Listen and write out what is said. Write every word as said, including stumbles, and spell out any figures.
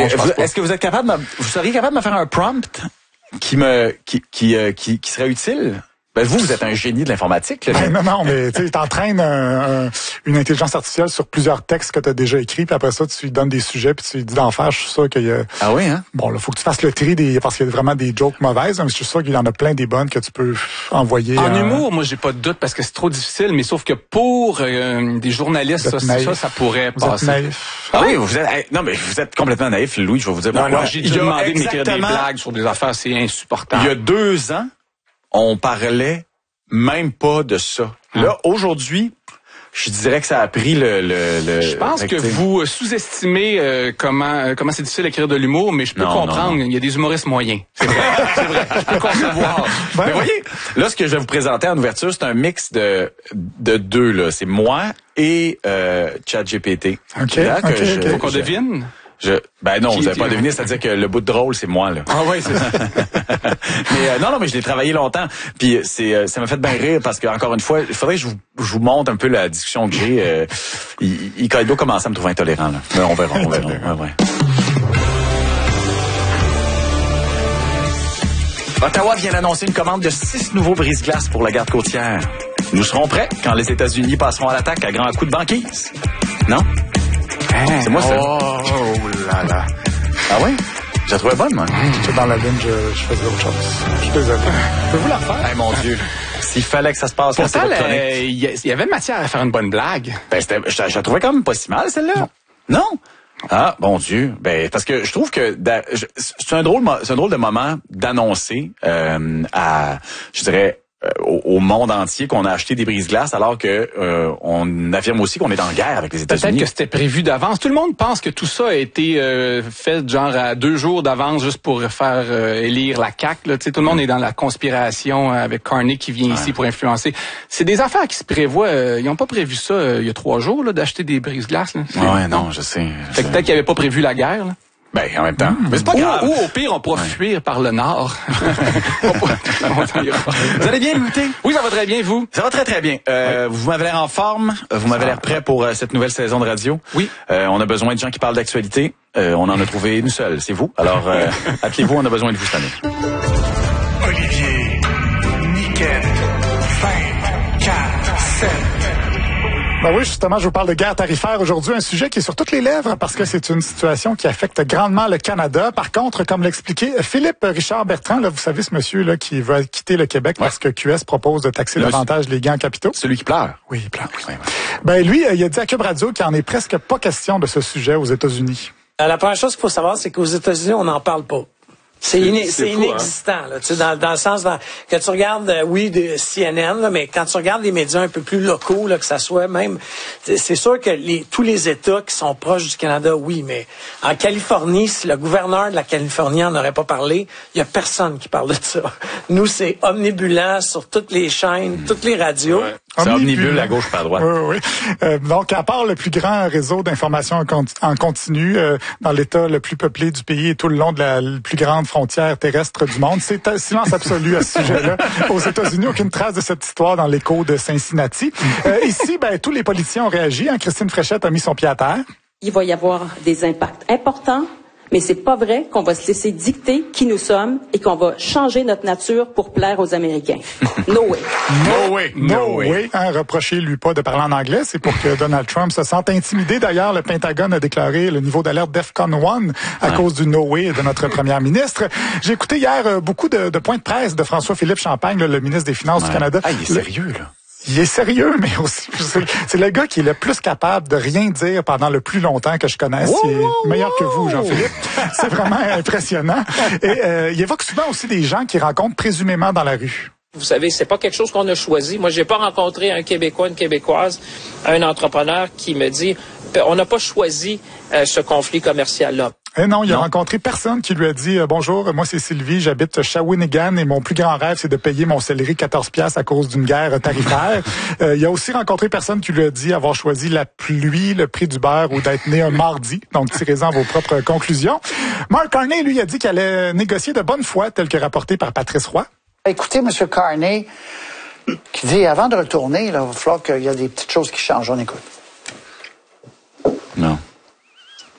non, je pense pas. Est-ce que vous êtes capable, de, vous seriez capable de me faire un prompt qui me, qui, qui, euh, qui, qui serait utile? Ben vous, vous êtes un génie de l'informatique. Là, ben, non, non, mais tu t'entraînes un, un, une intelligence artificielle sur plusieurs textes que tu as déjà écrits, puis après ça, tu lui donnes des sujets, puis tu lui dis d'en faire. Je suis sûr qu'il y a... Ah oui, hein? Bon, là, faut que tu fasses le tri des... parce qu'il y a vraiment des jokes mauvaises, mais je suis sûr qu'il y en a plein des bonnes que tu peux envoyer. En euh... humour, moi, j'ai pas de doute parce que c'est trop difficile, mais sauf que pour euh, des journalistes, ça, ça, ça pourrait vous passer. Êtes naïf. Ah oui, vous êtes... Non, mais vous êtes complètement naïf, Louis, je vais vous dire pourquoi. Non, non, j'ai dû demander de m'écrire des blagues sur des affaires, c'est insupportable. Il y a deux ans, on parlait même pas de ça. Hum. Là, aujourd'hui, je dirais que ça a pris le... le, le je pense que vous sous-estimez euh, comment euh, comment c'est difficile d'écrire de l'humour, mais je peux non, comprendre. Non, non. Il y a des humoristes moyens. C'est vrai, c'est vrai. Je peux concevoir. Ben, mais voyez, là, ce que je vais vous présenter en ouverture, c'est un mix de de deux. Là, c'est moi et euh, ChatGPT. Ok. Là, que okay, je, okay. Faut qu'on je, devine. Je, ben non, Qui vous n'avez pas deviné, c'est-à-dire que le bout de drôle, c'est moi, là. Ah oui, c'est ça. mais euh, non, non, mais je l'ai travaillé longtemps. Puis c'est, euh, ça m'a fait bien rire parce que encore une fois, il faudrait que je vous, je vous montre un peu la discussion que j'ai. Euh, il, il, il doit commencer à me trouver intolérant, là. Mais on verra, on verra. ouais, ouais. Ottawa vient d'annoncer une commande de six nouveaux brise-glaces pour la garde côtière. Nous serons prêts quand les États-Unis passeront à l'attaque à grands coups de banquise. Non? Hein? C'est moi, ça. Oh, oh là là. Ah oui? Je la trouvais bonne, moi. J'étais dans la ligne, je, je faisais autre chose. Je suis désolé. Peux-vous la refaire? Hey, mon Dieu. S'il fallait que ça se passe... Pourtant, il y, y avait matière à faire une bonne blague. Ben, c'était, je, je la trouvais quand même pas si mal, celle-là. Non? non? Ah, bon Dieu. Ben, parce que je trouve que je, c'est un drôle, c'est un drôle de moment d'annoncer euh, à, je dirais, Au, au monde entier qu'on a acheté des brise-glaces alors que euh, on affirme aussi qu'on est en guerre avec les États-Unis. Peut-être que c'était prévu d'avance. Tout le monde pense que tout ça a été euh, fait genre à deux jours d'avance juste pour faire euh, élire la C A Q. Là. Tu sais, tout le monde est dans la conspiration avec Carney qui vient ouais. ici pour influencer. C'est des affaires qui se prévoient. Euh, ils n'ont pas prévu ça euh, il y a trois jours là, d'acheter des brise-glaces. Là. Ouais, non, je sais. Je... Peut-être qu'ils n'avaient pas prévu la guerre. Là. Ben, en même temps. Mmh. Mais c'est pas ou, grave. Ou au pire, on pourra ouais. fuir par le nord. Vous allez bien, Louis? Oui, ça va très bien, vous? Ça va très, très bien. Euh, ouais. Vous m'avez l'air en forme. Vous m'avez l'air prêt pour euh, cette nouvelle saison de radio. Oui. Euh, on a besoin de gens qui parlent d'actualité. Euh, on en a trouvé une seule, c'est vous. Alors, euh, appelez-vous, on a besoin de vous cette année. Olivier, Niquette, vingt, quatre, sept. Ben oui, justement, je vous parle de guerre tarifaire aujourd'hui, un sujet qui est sur toutes les lèvres parce que c'est une situation qui affecte grandement le Canada. Par contre, comme l'expliquait Philippe Richard Bertrand, là, vous savez ce monsieur là qui veut quitter le Québec ouais. parce que Q S propose de taxer le davantage les gains en capitaux. Celui qui pleure. Oui, il pleure. Oui. Ouais, ouais. Ben lui, il a dit à Cube Radio qu'il en est presque pas question de ce sujet aux États-Unis. La première chose qu'il faut savoir, c'est qu'aux États-Unis, on n'en parle pas. C'est, iné- c'est, c'est fou, inexistant, hein? Là, tu sais, dans, dans le sens dans, que tu regardes, euh, oui, de C N N, là, mais quand tu regardes les médias un peu plus locaux, là, que ça soit même, c'est sûr que les, tous les États qui sont proches du Canada, oui, mais en Californie, si le gouverneur de la Californie en aurait pas parlé, il y a personne qui parle de ça. Nous, c'est omnibulant sur toutes les chaînes, mmh. toutes les radios. Ouais. C'est omnibule à gauche pas à droite. Oui, oui. Euh, donc, à part le plus grand réseau d'information en, conti- en continu euh, dans l'État le plus peuplé du pays et tout le long de la, la plus grande frontière terrestre du monde, c'est un silence absolu à ce sujet-là. Aux États-Unis, aucune trace de cette histoire dans l'écho de Cincinnati. Euh, ici, ben, tous les politiciens ont réagi. Hein. Christine Fréchette a mis son pied à terre. Il va y avoir des impacts importants. Mais c'est pas vrai qu'on va se laisser dicter qui nous sommes et qu'on va changer notre nature pour plaire aux Américains. No way. No way. No way. Hein, reprochez-lui pas de parler en anglais. C'est pour que Donald Trump se sente intimidé. D'ailleurs, le Pentagone a déclaré le niveau d'alerte DEFCON un à ouais. cause du no way de notre première ministre. J'ai écouté hier euh, beaucoup de, de points de presse de François-Philippe Champagne, le, le ministre des Finances ouais. du Canada. Ah, il est sérieux, là. Il est sérieux, mais aussi, c'est, c'est le gars qui est le plus capable de rien dire pendant le plus longtemps que je connaisse. Wow, il est wow, meilleur wow. que vous, Jean-Philippe. C'est vraiment impressionnant. Et euh, il évoque souvent aussi des gens qu'il rencontre présumément dans la rue. Vous savez, c'est pas quelque chose qu'on a choisi. Moi, j'ai pas rencontré un Québécois, une Québécoise, un entrepreneur qui me dit, on n'a pas choisi euh, ce conflit commercial-là. Eh non, il non. a rencontré personne qui lui a dit euh, « Bonjour, moi c'est Sylvie, j'habite Shawinigan et mon plus grand rêve c'est de payer mon céleri quatorze piastres à cause d'une guerre tarifaire. euh, » Il a aussi rencontré personne qui lui a dit avoir choisi la pluie, le prix du beurre ou d'être né un mardi. Donc, tirez-en vos propres conclusions. Mark Carney, lui, a dit qu'elle allait négocier de bonne foi, tel que rapporté par Patrice Roy. Écoutez, M. Carney, qui dit, avant de retourner, là, il va falloir qu'il y a des petites choses qui changent. On écoute. Non.